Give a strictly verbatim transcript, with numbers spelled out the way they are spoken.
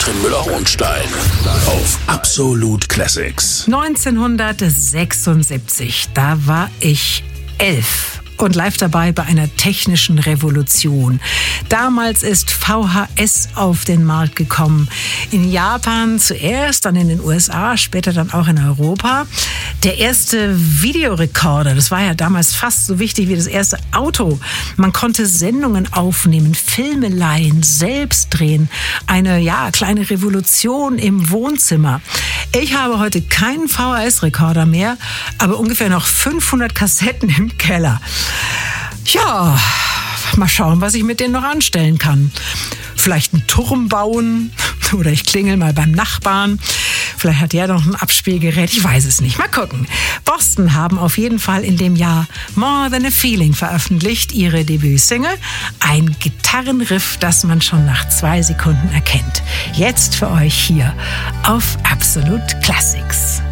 Katrin Müller-Hohenstein auf Absolut Classics. neunzehnhundertsechsundsiebzig, da war ich elf. Und live dabei bei einer technischen Revolution. Damals ist V H S auf den Markt gekommen. In Japan zuerst, dann in den U S A, später dann auch in Europa. Der erste Videorekorder, das war ja damals fast so wichtig wie das erste Auto. Man konnte Sendungen aufnehmen, Filme leihen, selbst drehen. Eine, ja, kleine Revolution im Wohnzimmer. Ich habe heute keinen V H S-Rekorder mehr, aber ungefähr noch fünfhundert Kassetten im Keller. Ja, mal schauen, was ich mit denen noch anstellen kann. Vielleicht einen Turm bauen oder ich klingel mal beim Nachbarn. Vielleicht hat der noch ein Abspielgerät, ich weiß es nicht. Mal gucken. Boston haben auf jeden Fall in dem Jahr More Than a Feeling veröffentlicht, ihre Debütsingle. Ein Gitarrenriff, das man schon nach zwei Sekunden erkennt. Jetzt für euch hier auf Absolut Classics.